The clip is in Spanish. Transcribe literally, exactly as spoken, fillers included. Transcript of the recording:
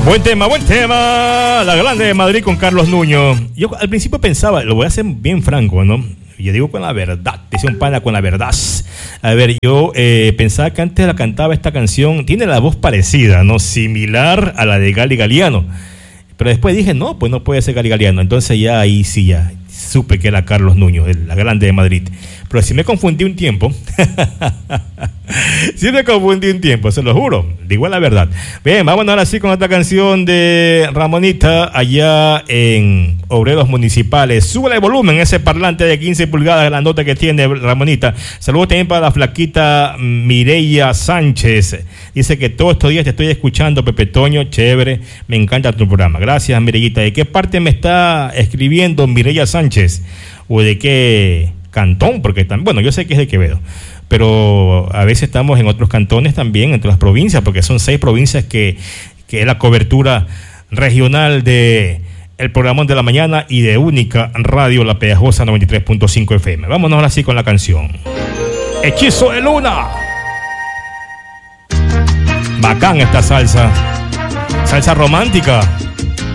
Buen tema, buen tema. La Grande de Madrid con Carlos Nuño. Yo al principio pensaba, lo voy a hacer bien franco, ¿no? Yo digo con la verdad, dice un pana con la verdad. A ver, yo eh, pensaba que antes la cantaba esta canción, tiene la voz parecida, ¿no? Similar a la de Gali Galiano. Pero después dije, no, pues no puede ser Gali Galiano. Entonces ya ahí sí, ya supe que era Carlos Nuño, la Grande de Madrid. Pero si me confundí un tiempo, si me confundí un tiempo, se lo juro, digo la verdad. Bien, vámonos ahora sí con esta canción de Ramonita allá en Obreros Municipales. Súbele el volumen, ese parlante de quince pulgadas, la nota que tiene Ramonita. Saludos también para la flaquita Mireya Sánchez. Dice que todos estos días te estoy escuchando, Pepe Toño, chévere, me encanta tu programa. Gracias, Mireyita. ¿De qué parte me está escribiendo Mireya Sánchez? ¿O de qué cantón? Porque también, bueno, yo sé que es de Quevedo, pero a veces estamos en otros cantones también, entre las provincias, porque son seis provincias que, que es la cobertura regional de el Programón de la Mañana y de Única Radio La Pegajosa noventa y tres punto cinco F M. Vámonos ahora sí con la canción Hechizo de Luna. Bacán esta salsa, salsa romántica.